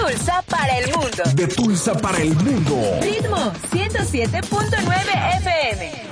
Tulsa para el mundo. De Tulsa para el mundo. Ritmo 107.9 FM.